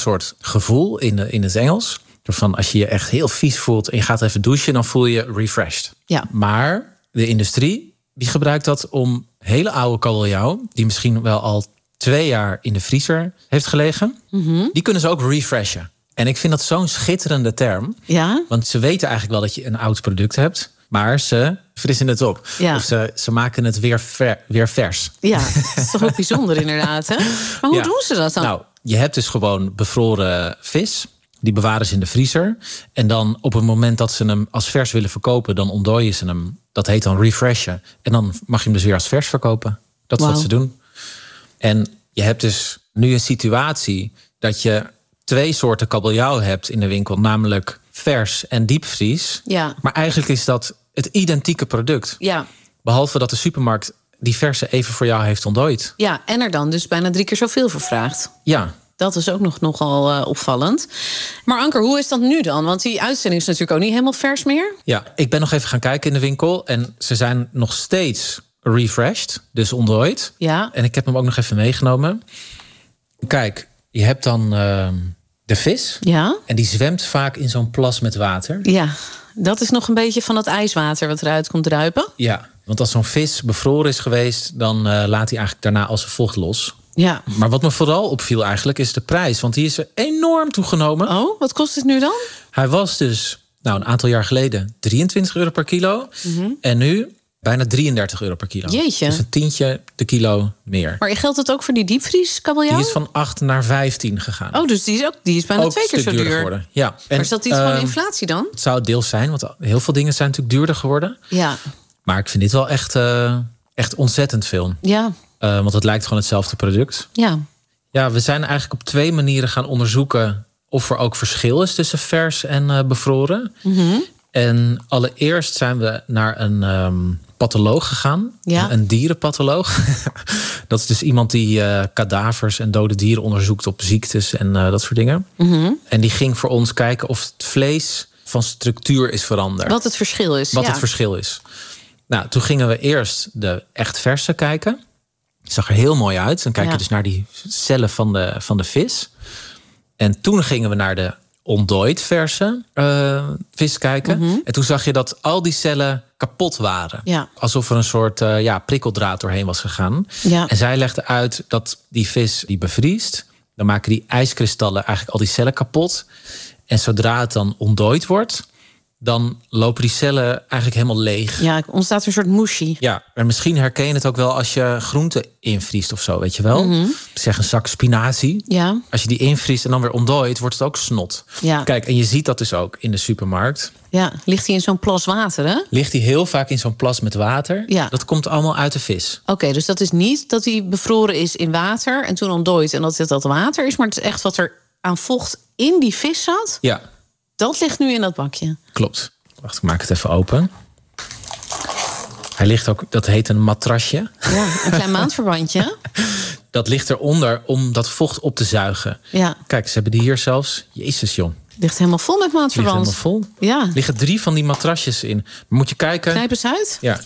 soort gevoel in het Engels. Van als je je echt heel vies voelt en je gaat even douchen, dan voel je je refreshed. Ja. Maar de industrie die gebruikt dat om hele oude kabeljauw, die misschien wel al 2 jaar in de vriezer heeft gelegen, die kunnen ze ook refreshen. En ik vind dat zo'n schitterende term. Ja? Want ze weten eigenlijk wel dat je een oud product hebt, maar ze frissen het op. Ja. Of ze maken het weer vers. Ja, dat is toch ook bijzonder inderdaad, hè? Maar hoe doen ze dat dan? Nou, je hebt dus gewoon bevroren vis. Die bewaren ze in de vriezer. En dan op het moment dat ze hem als vers willen verkopen, dan ontdooien ze hem. Dat heet dan refreshen. En dan mag je hem dus weer als vers verkopen. Dat is wat ze doen. En je hebt dus nu een situatie dat je 2 soorten kabeljauw hebt in de winkel. Namelijk vers en diepvries. Ja. Maar eigenlijk is dat het identieke product. Ja. Behalve dat de supermarkt die verse even voor jou heeft ontdooid. Ja, en er dan dus bijna 3 keer zoveel voor vraagt. Ja. Dat is ook nogal opvallend. Maar Anker, hoe is dat nu dan? Want die uitzending is natuurlijk ook niet helemaal vers meer. Ja, ik ben nog even gaan kijken in de winkel. En ze zijn nog steeds refreshed, dus ontdooid. Ja. En ik heb hem ook nog even meegenomen. Kijk, je hebt dan de vis. Ja. En die zwemt vaak in zo'n plas met water. Ja, dat is nog een beetje van dat ijswater wat eruit komt druipen. Ja, want als zo'n vis bevroren is geweest, dan laat hij eigenlijk daarna als zijn vocht los. Ja. Maar wat me vooral opviel eigenlijk is de prijs. Want die is er enorm toegenomen. Oh, wat kost het nu dan? Hij was dus een aantal jaar geleden €23 per kilo. En nu bijna €33 per kilo. Jeetje. Dus een tientje de kilo meer. Maar geldt het ook voor die diepvrieskabeljauw? Die is van 8 naar 15 gegaan. Oh, dus die is bijna ook 2 keer zo duur. geworden. Ja. Maar is dat iets van inflatie dan? Het zou het deels zijn, want heel veel dingen zijn natuurlijk duurder geworden. Ja. Maar ik vind dit wel echt ontzettend veel. Ja. Want het lijkt gewoon hetzelfde product. Ja. Ja, we zijn eigenlijk op 2 manieren gaan onderzoeken of er ook verschil is tussen vers en bevroren. En allereerst zijn we naar een patholoog gegaan. Ja. Een dierenpatholoog. Dat is dus iemand die kadavers en dode dieren onderzoekt op ziektes en dat soort dingen. En die ging voor ons kijken of het vlees van structuur is veranderd. Wat het verschil is. Het verschil is. Nou, toen gingen we eerst de echt verse kijken. Het zag er heel mooi uit. Dan kijk je dus naar die cellen van de vis. En toen gingen we naar de ontdooid verse vis kijken. En toen zag je dat al die cellen kapot waren. Ja. Alsof er een soort prikkeldraad doorheen was gegaan. Ja. En zij legde uit dat die vis die bevriest, dan maken die ijskristallen eigenlijk al die cellen kapot. En zodra het dan ontdooid wordt, dan lopen die cellen eigenlijk helemaal leeg. Ja, ontstaat een soort mushy. Ja, en misschien herken je het ook wel als je groenten invriest of zo, weet je wel? Zeg een zak spinazie. Ja. Als je die invriest en dan weer ontdooit, wordt het ook snot. Ja. Kijk, en je ziet dat dus ook in de supermarkt. Ja, ligt hij in zo'n plas water, hè? Ligt die heel vaak in zo'n plas met water. Ja. Dat komt allemaal uit de vis. Oké, dus dat is niet dat hij bevroren is in water en toen ontdooid en dat het dat water is, maar het is echt wat er aan vocht in die vis zat. Ja, Dat ligt nu in dat bakje. klopt. Wacht, ik maak het even open. Hij ligt ook, dat heet een matrasje. Ja, een klein maandverbandje. Dat ligt eronder om dat vocht op te zuigen. Ja, Kijk, ze hebben die hier zelfs. Jezus, joh. ligt helemaal vol met Ligt maandverband. helemaal vol. Ja, Er liggen 3 van die matrasjes in. Maar moet je kijken. knijp eens uit. Ja.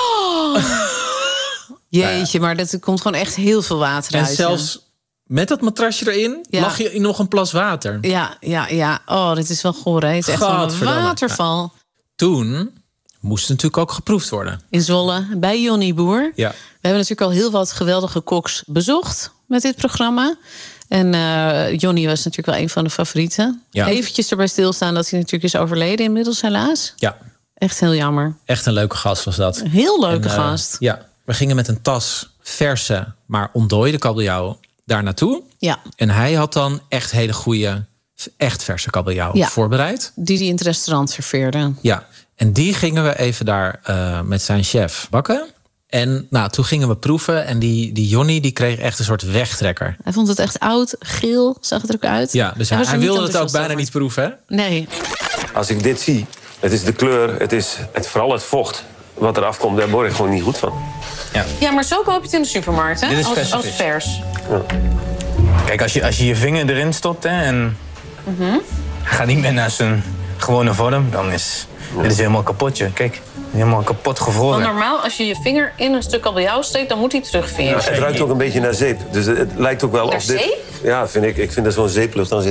Jeetje, maar er komt gewoon echt heel veel water En uit. zelfs met dat matrasje erin Ja. lag je in nog een plas water. Ja. Oh, dit is wel goor, hè? Het is echt gewoon een Gadverdamme. waterval. Toen moest het natuurlijk ook geproefd worden. In Zwolle, bij Johnny Boer. Ja. We hebben natuurlijk al heel wat geweldige koks bezocht met dit programma. En Johnny was natuurlijk wel een van de favorieten. Ja. Eventjes erbij stilstaan dat hij natuurlijk is overleden inmiddels helaas. Ja, Echt heel jammer. echt een leuke gast was dat. Een heel leuke En, gast. Ja, we gingen met een tas verse, maar ontdooide kabeljauw daar naartoe. Ja, En hij had dan echt hele goede, echt verse kabeljauw Ja. voorbereid. die in het restaurant serveerde. Ja, en die gingen we even daar met zijn chef bakken. En toen gingen we proeven. En die Johnny die kreeg echt een soort wegtrekker. Hij vond het echt oud, geel, zag het er ook uit. Ja, dus was er hij niet wilde het ook enthousiast bijna over. niet proeven. Hè? Nee, Als ik dit zie, het is de kleur, het is vooral het vocht wat eraf komt, daar word ik gewoon niet goed van. ja, maar zo koop je het in de supermarkt, hè? Dit is als verse als vis. vers. Kijk, als je je vinger erin stopt hè, en hij gaat niet meer naar zijn gewone vorm, dan is dit is helemaal kapotje. Kijk, helemaal kapot gevroren. Want normaal, als je je vinger in een stuk kabeljauw steekt, dan moet hij terugveren. Het ruikt ook een beetje naar zeep. Dus het lijkt ook wel Naar of dit. zeep? Ja, vind ik. Ik vind er zo'n zeeplucht aan zitten.